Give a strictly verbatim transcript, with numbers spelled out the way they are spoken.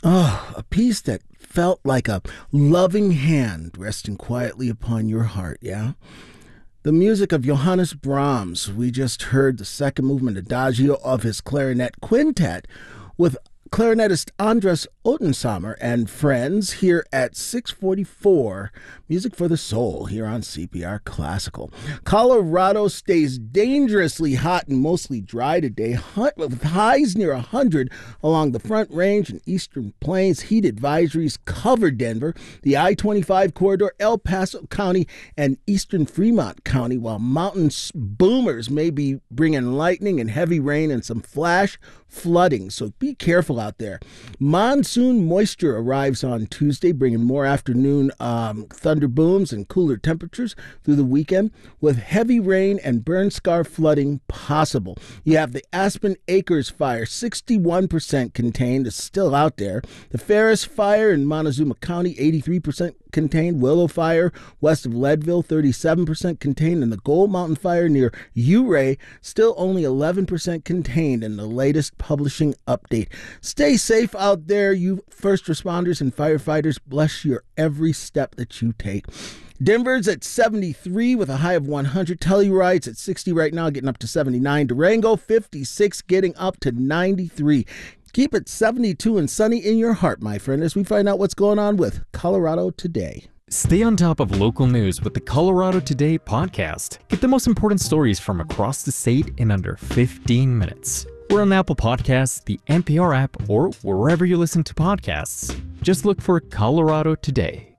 Oh, a piece that felt like a loving hand resting quietly upon your heart, yeah? The music of Johannes Brahms. We just heard the second movement adagio of his clarinet quintet with clarinetist Andras Ottensamer and friends here at six forty-four. Music for the Soul here on C P R Classical. Colorado stays dangerously hot and mostly dry today, with highs near one hundred along the Front Range and Eastern Plains. Heat advisories cover Denver, the I twenty-five corridor, El Paso County, and eastern Fremont County, while mountain boomers may be bringing lightning and heavy rain and some flash flooding, so be careful out there. Monsoon moisture arrives on Tuesday, bringing more afternoon um, thunder booms and cooler temperatures through the weekend, with heavy rain and burn scar flooding possible. You have the Aspen Acres fire, sixty-one percent contained, is still out there. The Ferris fire in Montezuma County, eighty-three percent contained. Willow Fire west of Leadville, thirty-seven percent contained. And the Gold Mountain Fire near Ouray, still only eleven percent contained in the latest publishing update. Stay safe out there, you first responders and firefighters. Bless your every step that you take. Denver's at seventy-three with a high of one hundred. Telluride's at sixty right now, getting up to seventy-nine. Durango, fifty-six, getting up to ninety-three. Keep it seventy-two and sunny in your heart, my friend, as we find out what's going on with Colorado Today. Stay on top of local news with the Colorado Today podcast. Get the most important stories from across the state in under fifteen minutes. We're on Apple Podcasts, the N P R app, or wherever you listen to podcasts. Just look for Colorado Today.